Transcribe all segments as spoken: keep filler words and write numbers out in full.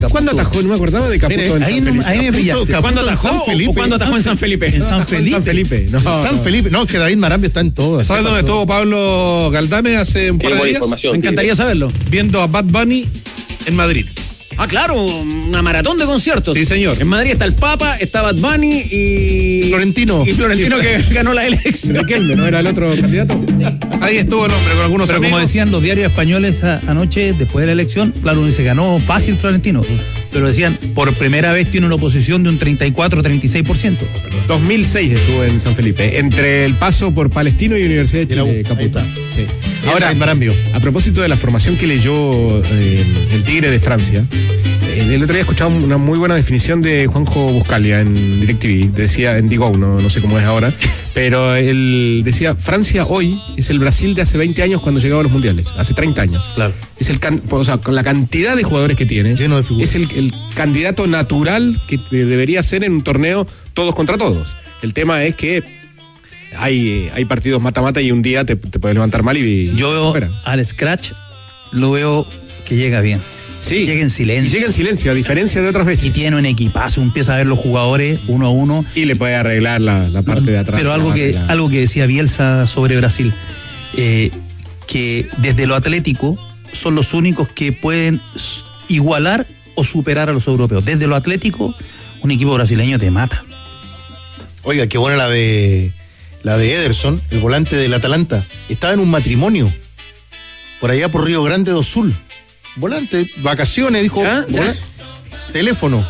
¿Cuándo atajó? No me acordaba de Caputo. Mire, en ahí, San Felipe. ahí me pillaste. ¿Cuándo atajó o cuándo atajó en San Felipe? En San Felipe. San Felipe. San Felipe. No, San Felipe. No, que David Marambio está en todo. ¿Sabes dónde estuvo Pablo Galdame hace un par de días? Me encantaría saberlo. Viendo a Bad Bunny en Madrid. Ah, claro, una maratón de conciertos. Sí, señor. En Madrid está el Papa, está Bad Bunny y... Florentino. Y Florentino que ganó la elección. Riquelme, ¿no era el otro candidato? Ahí estuvo el hombre con algunos Pero amigos. como decían los diarios españoles a- anoche, después de la elección, claro, se ganó fácil Florentino. Pero decían, por primera vez tiene una oposición de un treinta y cuatro, treinta y seis por ciento. dos mil seis estuvo en San Felipe, entre el paso por Palestino y Universidad de Chile, Caputo. Sí. Ahora, David Marambio. a propósito de la formación que leyó eh, el Tigre de Francia, eh, el otro día escuchaba una muy buena definición de Juanjo Buscalia en DirecTV, decía en Digo, no, no sé cómo es ahora, pero él decía, Francia hoy es el Brasil de hace veinte años cuando llegaba a los mundiales, hace treinta años. Claro. Es el can- o sea, con la cantidad de jugadores que tiene, Lleno de figuras. es el, el candidato natural que debería ser en un torneo todos contra todos. El tema es que hay, hay partidos mata-mata y un día te, te puedes levantar mal y Yo veo fuera. al Scratch, lo veo que llega bien. Sí. Llega en silencio. Y llega en silencio, a diferencia de otras Y veces. tiene un equipazo, empieza a ver los jugadores uno a uno. Y le puede arreglar la, la parte de atrás. Pero algo la- que, la- algo que decía Bielsa sobre Brasil, eh, que desde lo atlético son los únicos que pueden s- igualar o superar a los europeos. Desde lo atlético, un equipo brasileño te mata. Oiga, qué buena la de la de Ederson, el volante del Atalanta. Estaba en un matrimonio por allá por Río Grande do Sul. Volante, vacaciones, dijo. ¿Ya? ¿Ya? vola- Teléfono.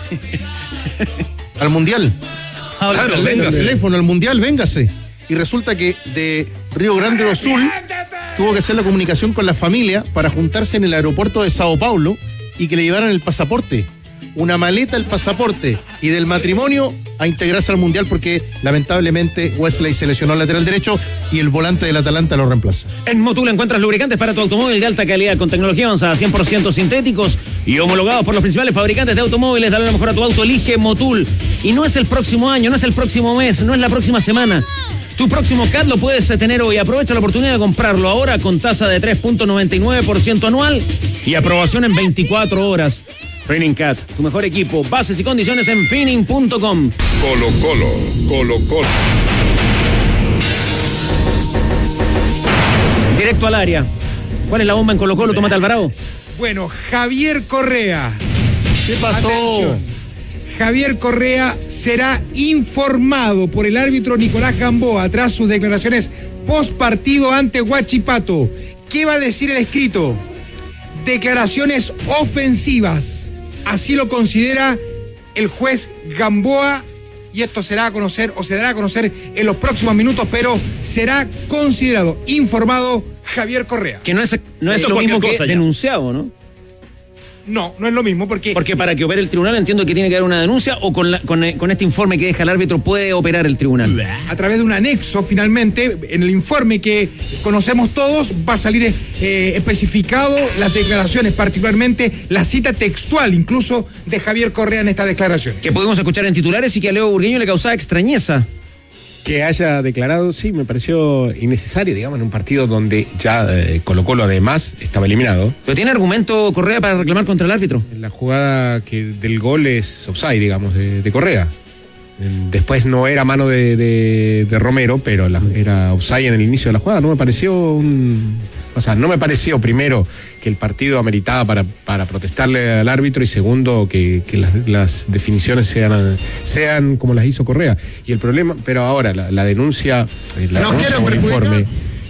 Al mundial. Claro, Venga, véngase. teléfono al mundial, véngase. Y resulta que de Río Grande do Sul tuvo que hacer la comunicación con la familia para juntarse en el aeropuerto de Sao Paulo y que le llevaran el pasaporte. Una maleta, el pasaporte y del matrimonio a integrarse al mundial porque lamentablemente Wesley se lesionó al lateral derecho y el volante del Atalanta lo reemplaza. En Motul encuentras lubricantes para tu automóvil de alta calidad con tecnología avanzada, cien por ciento sintéticos y homologados por los principales fabricantes de automóviles. Dale lo mejor a tu auto, elige Motul. Y no es el próximo año, no es el próximo mes, no es la próxima semana. Tu próximo C A T lo puedes tener hoy. Aprovecha la oportunidad de comprarlo ahora con tasa de tres punto noventa y nueve por ciento anual y aprobación en veinticuatro horas. Finning C A T, tu mejor equipo. Bases y condiciones en finning punto com. Colo Colo, Colo Colo. Directo al área. ¿Cuál es la bomba en Colo Colo? Tómate Alvarado. Bueno, Javier Correa. ¿Qué pasó? Atención. Javier Correa será informado por el árbitro Nicolás Gamboa tras sus declaraciones post partido ante Huachipato. ¿Qué va a decir el escrito? Declaraciones ofensivas. Así lo considera el juez Gamboa y esto será a conocer o se dará a conocer en los próximos minutos, pero será considerado informado Javier Correa. Que no es, no es Eso lo cualquier mismo que cosa ya. denunciado, ¿no? No, no es lo mismo porque... Porque para que opere el tribunal entiendo que tiene que haber una denuncia o con, la- con, eh, con este informe que deja el árbitro puede operar el tribunal. A través de un anexo, finalmente, en el informe que conocemos todos, va a salir eh, especificado las declaraciones, particularmente la cita textual, incluso, de Javier Correa en estas declaraciones. Que podemos escuchar en titulares y que a Leo Burgueño le causaba extrañeza. Que haya declarado, sí, me pareció innecesario, digamos, en un partido donde ya eh, Colo Colo además estaba eliminado. Pero tiene argumento Correa para reclamar contra el árbitro. La jugada que del gol es offside, digamos, de, de Correa. Después no era mano de, de- de Romero, pero la- era offside en el inicio de la jugada. No me pareció un... O sea, no me pareció, primero, que el partido ameritaba para, para protestarle al árbitro y segundo, que, que las, las definiciones sean, sean como las hizo Correa. Y el problema, pero ahora, la, la denuncia, eh, la No denuncia quiero o el perjudicar. informe,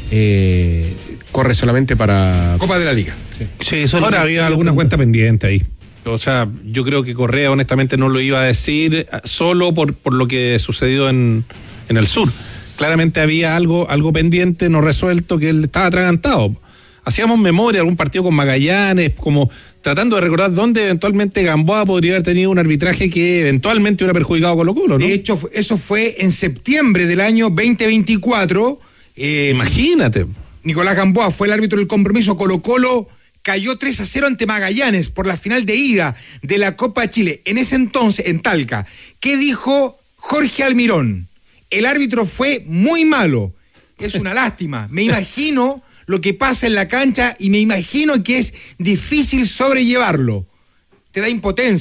eh, corre solamente para... Copa de la Liga. Sí. Sí, eso es lo Ahora que- había alguna cuenta pendiente ahí. O sea, yo creo que Correa honestamente no lo iba a decir solo por, por lo que sucedió en, en el sur. Claramente había algo, algo pendiente, no resuelto, que él estaba atragantado. Hacíamos memoria, algún partido con Magallanes, como tratando de recordar dónde eventualmente Gamboa podría haber tenido un arbitraje que eventualmente hubiera perjudicado a Colo Colo, ¿no? De hecho, fu- eso fue en septiembre del año veinte veinticuatro. Eh, Imagínate. Nicolás Gamboa fue el árbitro del compromiso. Colo Colo cayó tres a cero ante Magallanes por la final de ida de la Copa Chile. En ese entonces, en Talca. ¿Qué dijo Jorge Almirón? El árbitro fue muy malo. Es una lástima. Me imagino lo que pasa en la cancha y me imagino que es difícil sobrellevarlo. te da impotencia.